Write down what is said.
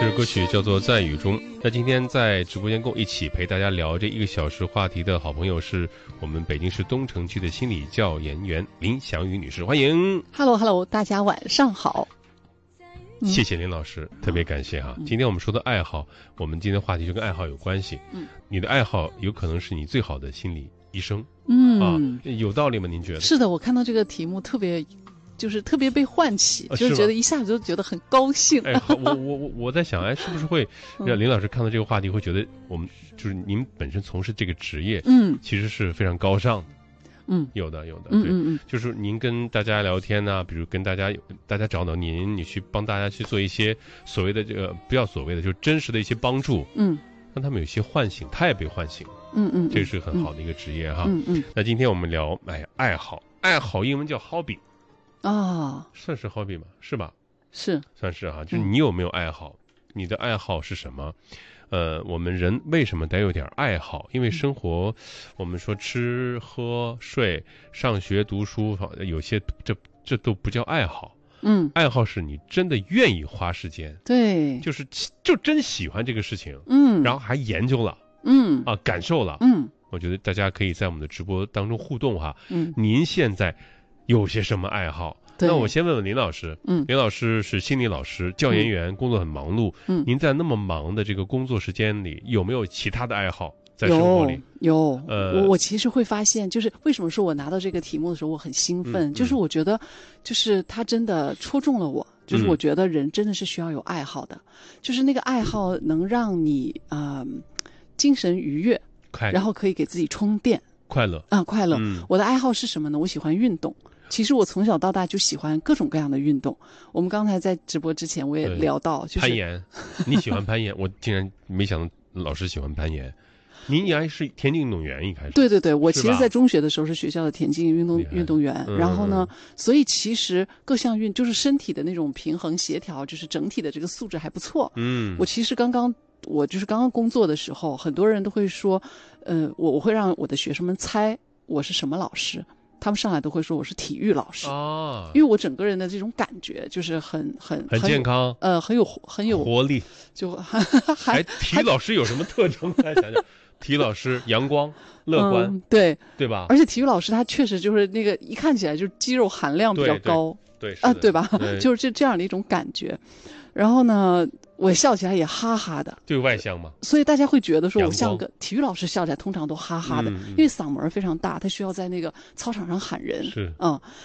支歌曲叫做《在雨中》。那今天在直播间跟我一起陪大家聊这1个小时话题的好朋友是我们北京市东城区的心理教研员林翔宇女士，欢迎。 Hello， 大家晚上好。 谢谢林老师，特别感谢哈。今天我们说的爱好，我们今天的话题就跟爱好有关系。你的爱好有可能是你最好的心理医生。有道理吗？您觉得？ 是的，我看到这个题目特别被唤起，就是觉得一下子就觉得很高兴。 我在想，是不是会让林老师看到这个话题，会觉得我们就是您本身从事这个职业，其实是非常高尚的。有的，对，就是您跟大家聊天呢，比如跟大家找到您，你去帮大家去做一些所谓的这个不要所谓的，就是真实的一些帮助，让他们有一些唤醒，他也被唤醒，这是很好的一个职业哈。那今天我们聊爱好，英文叫 hobby， 算是 hobby 吗？是吧？是，算是哈。就是你有没有爱好？你的爱好是什么？我们人为什么得有点爱好？因为生活，我们说吃喝睡、上学读书，有些这都不叫爱好。爱好是你真的愿意花时间， 对， 就真喜欢这个事情，然后还研究了，感受了，我觉得大家可以在我们的直播当中互动哈。您现在有些什么爱好？那我先问问林老师，林老师是心理老师、教研员，工作很忙碌。您在那么忙的这个工作时间里，有没有其他的爱好在生活里？ 有。我其实会发现，就是为什么说我拿到这个题目的时候我很兴奋，就是我觉得，就是他真的戳中了我。就是我觉得人真的是需要有爱好的，就是那个爱好能让你精神愉悦，然后可以给自己充电，快乐。我的爱好是什么呢？我喜欢运动。其实我从小到大就喜欢各种各样的运动。我们刚才在直播之前我也聊到，就是攀岩。你喜欢攀岩？我竟然没想到老师喜欢攀岩。您原来是田径运动员一开始？ 对，我其实在中学的时候是学校的田径运动员。然后呢，所以其实各项就是身体的那种平衡协调，就是整体的这个素质还不错。我其实刚刚工作的时候，很多人都会说，我会让我的学生们猜我是什么老师。他们上来都会说我是体育老师因为我整个人的这种感觉就是很健康， 很有活力。 就体育老师有什么特征？来想想，体育老师阳光、乐观，对吧？ 而且体育老师他确实就是那个一看起来就是肌肉含量比较高，对吧？就是这样的一种感觉。然后呢，我笑起来也哈哈的， 对外向嘛， 所以大家会觉得说我像个体育老师，笑起来通常都哈哈的，因为嗓门非常大，他需要在那个操场上喊人。